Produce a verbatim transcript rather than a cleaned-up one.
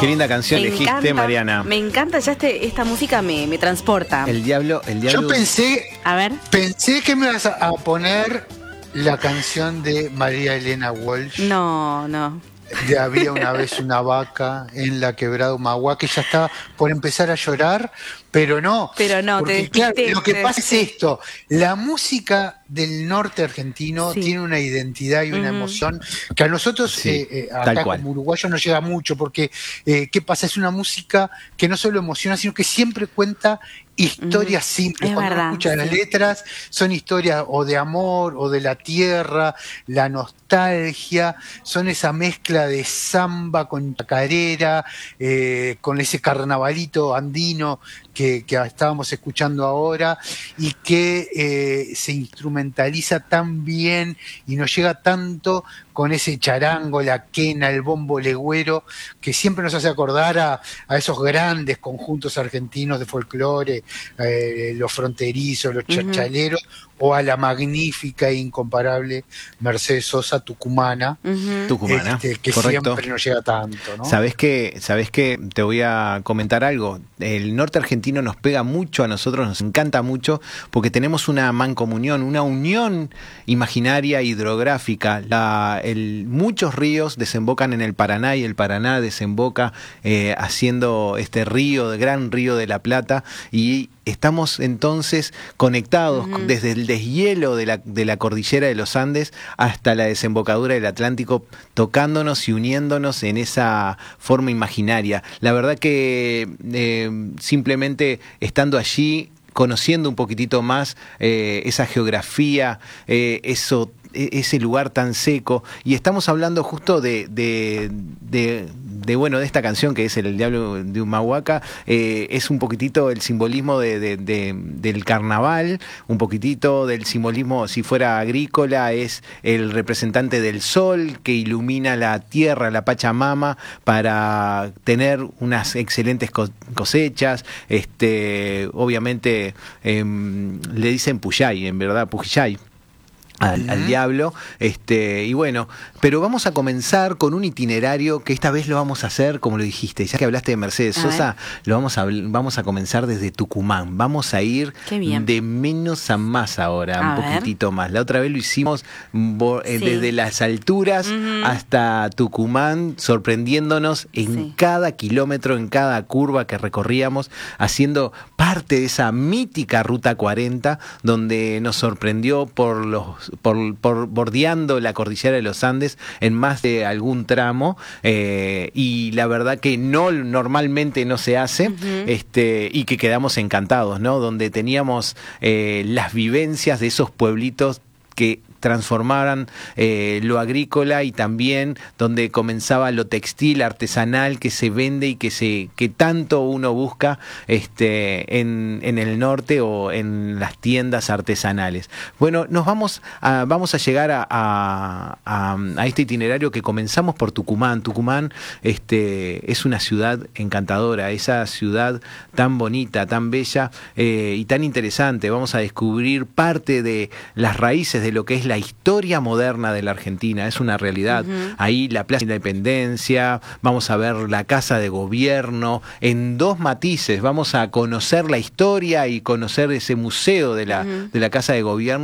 Qué linda canción Me elegiste, encanta, Mariana. Me encanta, ya este, esta música me, me transporta. El diablo, el diablo. Yo pensé, A ver. pensé que me ibas a, a poner la canción de María Elena Walsh. No, no. De Había una vez una vaca en la quebrada Humagua, que ya estaba por empezar a llorar, pero no. Pero no, porque, te claro, despisté, lo que te pasa es despisté. esto: la música del norte argentino Sí. tiene una identidad y una Ujú. emoción que a nosotros, Sí, eh, eh, tal acá cual. como uruguayos, nos llega mucho, porque eh, ¿qué pasa? Es una música que no solo emociona, sino que siempre cuenta historias Ujú. simples. Es Cuando uno verdad, escucha las sí. letras, son historias o de amor o de la tierra, la nostalgia, son esa mezcla de samba con chacarera, eh, con ese carnavalito andino que, que estábamos escuchando ahora, y que eh, se instrumentaliza tan bien y nos llega tanto con ese charango, la quena, el bombo legüero, que siempre nos hace acordar a, a esos grandes conjuntos argentinos de folclore, eh, los fronterizos, los Ujú. chachaleros, o a la magnífica e incomparable Mercedes Sosa, tucumana, Ujú. Tucumana, este, que correcto. siempre nos llega tanto, ¿no? ¿Sabés qué? ¿Sabés qué? Te voy a comentar algo. El norte argentino nos pega mucho a nosotros, nos encanta mucho, porque tenemos una mancomunión, una unión imaginaria hidrográfica. La, el, muchos ríos desembocan en el Paraná y el Paraná desemboca eh, haciendo este río, el gran río de la Plata, y estamos entonces conectados Ujú. desde el deshielo de la, de la cordillera de los Andes hasta la desembocadura del Atlántico, tocándonos y uniéndonos en esa forma imaginaria. La verdad que eh, simplemente estando allí, conociendo un poquitito más eh, esa geografía, eh, eso ese lugar tan seco, y estamos hablando justo de, de, de, de bueno, de esta canción que es El Diablo de Humahuaca, eh, es un poquitito el simbolismo de, de, de, del carnaval, un poquitito del simbolismo, si fuera agrícola, es el representante del sol que ilumina la tierra, la Pachamama, para tener unas excelentes cosechas. Este, obviamente eh, le dicen Puyay, en verdad, Pujay. Al, al diablo, este, y bueno, pero vamos a comenzar con un itinerario que esta vez lo vamos a hacer, como lo dijiste, ya que hablaste de Mercedes A Sosa, lo vamos a vamos a comenzar desde Tucumán, vamos a ir de menos a más ahora, a un ver. poquitito más. La otra vez lo hicimos eh, Sí. desde las alturas Uh-huh. hasta Tucumán, sorprendiéndonos en Sí. cada kilómetro, en cada curva que recorríamos, haciendo parte de esa mítica Ruta cuarenta, donde nos sorprendió por los Por, por bordeando la cordillera de los Andes en más de algún tramo, eh, y la verdad que no normalmente no se hace, uh-huh. este, y que quedamos encantados, ¿no? Donde teníamos eh, las vivencias de esos pueblitos que transformaran eh, lo agrícola, y también donde comenzaba lo textil artesanal que se vende y que se que tanto uno busca este en, en el norte o en las tiendas artesanales. Bueno, nos vamos a, vamos a llegar a, a, a, a este itinerario que comenzamos por Tucumán. Tucumán este, es una ciudad encantadora, esa ciudad tan bonita, tan bella eh, y tan interesante. Vamos a descubrir parte de las raíces de lo que es la historia moderna de la Argentina, es una realidad. Uh-huh. Ahí la Plaza de Independencia, vamos a ver la Casa de Gobierno, en dos matices, vamos a conocer la historia y conocer ese museo de la, uh-huh. de la Casa de Gobierno,